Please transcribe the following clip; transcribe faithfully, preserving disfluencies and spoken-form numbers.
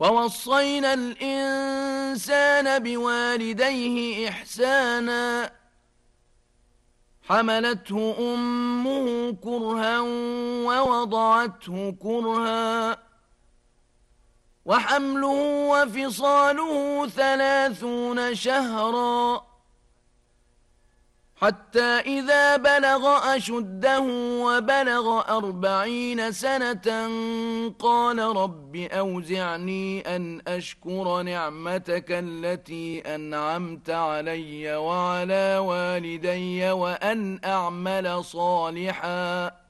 ووصينا الإنسان بوالديه إحسانا حملته أمه كرها ووضعته كرها وحمله وفصاله ثلاثون شهرا حتى إذا بلغ أشده وبلغ أربعين سنة قال رب أوزعني أن أشكر نعمتك التي أنعمت علي وعلى والدي وأن أعمل صالحاً